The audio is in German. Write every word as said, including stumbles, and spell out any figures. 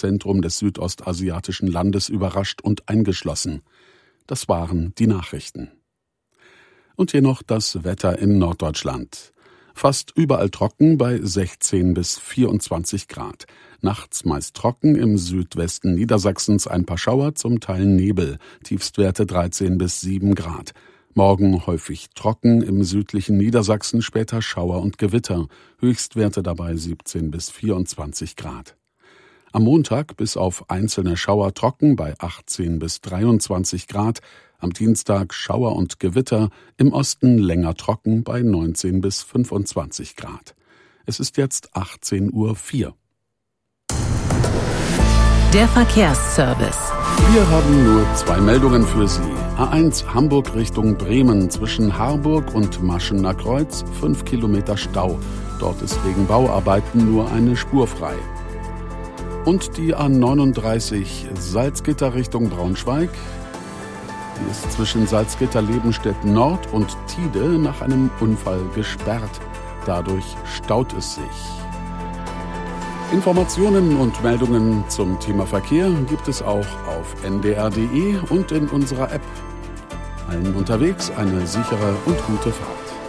Zentrum des südostasiatischen Landes überrascht und eingeschlossen. Das waren die Nachrichten. Und hier noch das Wetter in Norddeutschland. Fast überall trocken bei sechzehn bis vierundzwanzig Grad. Nachts meist trocken, im Südwesten Niedersachsens ein paar Schauer, zum Teil Nebel. Tiefstwerte dreizehn bis sieben Grad. Morgen häufig trocken, im südlichen Niedersachsen später Schauer und Gewitter. Höchstwerte dabei siebzehn bis vierundzwanzig Grad. Am Montag bis auf einzelne Schauer trocken bei achtzehn bis dreiundzwanzig Grad. Am Dienstag Schauer und Gewitter, im Osten länger trocken bei neunzehn bis fünfundzwanzig Grad. Es ist jetzt achtzehn Uhr vier. Der Verkehrsservice. Wir haben nur zwei Meldungen für Sie. A eins Hamburg Richtung Bremen zwischen Harburg und Maschener Kreuz, fünf Kilometer Stau. Dort ist wegen Bauarbeiten nur eine Spur frei. Und die A neununddreißig Salzgitter Richtung Braunschweig. Die ist zwischen Salzgitter-Lebenstedt Nord und Tide nach einem Unfall gesperrt. Dadurch staut es sich. Informationen und Meldungen zum Thema Verkehr gibt es auch auf n d r punkt d e und in unserer App. Allen unterwegs eine sichere und gute Fahrt.